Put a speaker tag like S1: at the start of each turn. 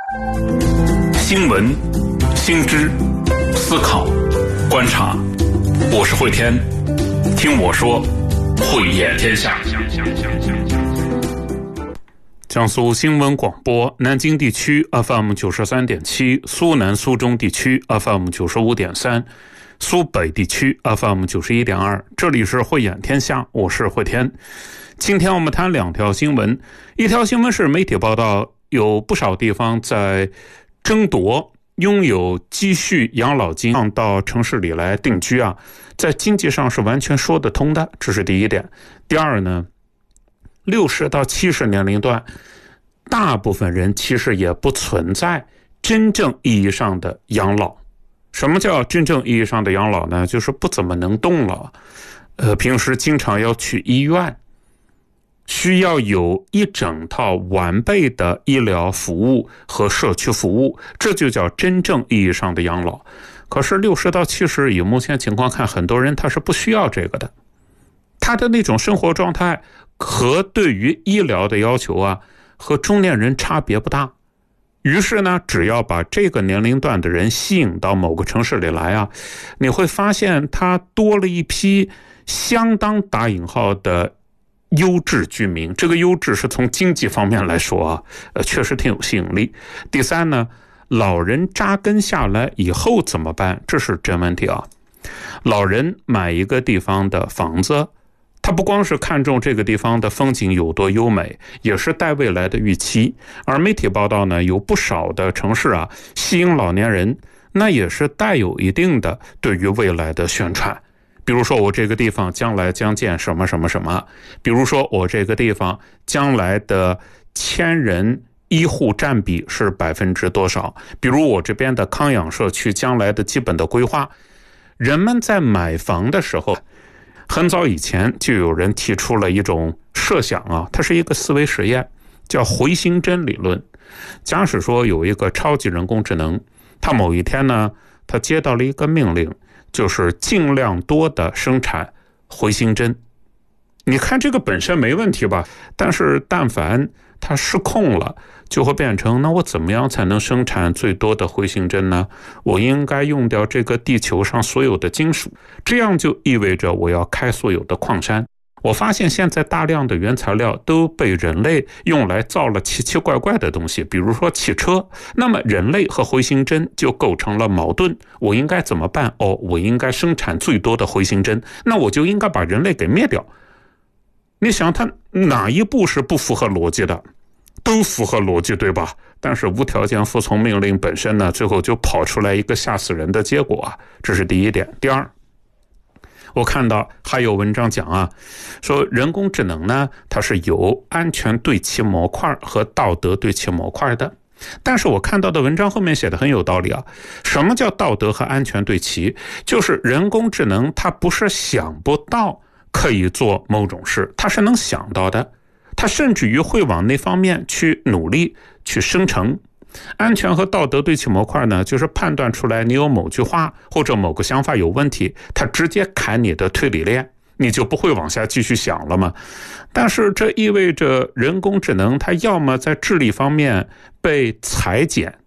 S1: 新闻、新知、思考、观察，我是慧天，听我说，慧眼天下。江苏新闻广播南京地区 FM 93.7， 苏南苏中地区 FM 95.3， 苏北地区 FM 91.2， 这里是慧眼天下，我是慧天。今天我们谈两条新闻，一条新闻是媒体报道有不少地方在争夺拥有积蓄养老金到城市里来定居在经济上是完全说得通的，这是第一点。第二呢，60到70年龄段大部分人其实也不存在真正意义上的养老。什么叫真正意义上的养老呢？就是不怎么能动了，平时经常要去医院，需要有一整套完备的医疗服务和社区服务，这就叫真正意义上的养老。可是60到70以目前情况看，很多人他是不需要这个的，他的那种生活状态和对于医疗的要求和中年人差别不大。于是呢，只要把这个年龄段的人吸引到某个城市里来你会发现他多了一批相当打引号的优质居民。这个优质是从经济方面来说确实挺有吸引力。第三呢，老人扎根下来以后怎么办？这是真问题老人买一个地方的房子，他不光是看重这个地方的风景有多优美，也是带未来的预期。而媒体报道呢，有不少的城市吸引老年人，那也是带有一定的对于未来的宣传。比如说我这个地方将来将建什么什么什么，比如说我这个地方将来的1000人医护占比是%多少，比如我这边的康养社区将来的基本的规划。人们在买房的时候，很早以前就有人提出了一种设想它是一个思维实验，叫回形针理论。假使说有一个超级人工智能，他某一天呢，他接到了一个命令，就是尽量多的生产回形针。你看这个本身没问题吧，但是但凡它失控了，就会变成那我怎么样才能生产最多的回形针呢？我应该用掉这个地球上所有的金属，这样就意味着我要开所有的矿山。我发现现在大量的原材料都被人类用来造了奇奇怪怪的东西，比如说汽车。那么人类和回形针就构成了矛盾，我应该怎么办？我应该生产最多的回形针，那我就应该把人类给灭掉。你想他哪一步是不符合逻辑的？都符合逻辑，对吧？但是无条件服从命令本身呢，最后就跑出来一个吓死人的结果这是第一点。第二，我看到还有文章讲说人工智能呢，它是有安全对齐模块和道德对齐模块的。但是我看到的文章后面写的很有道理什么叫道德和安全对齐？就是人工智能它不是想不到可以做某种事，它是能想到的，它甚至于会往那方面去努力去生成。安全和道德对齐模块呢，就是判断出来你有某句话或者某个想法有问题，它直接砍你的推理链，你就不会往下继续想了嘛。但是这意味着人工智能它要么在智力方面被裁减，